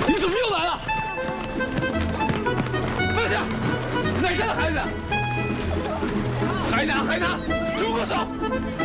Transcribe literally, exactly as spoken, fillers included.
你怎么又来了？放下！哪家的孩子？海南，海南，全部给我走！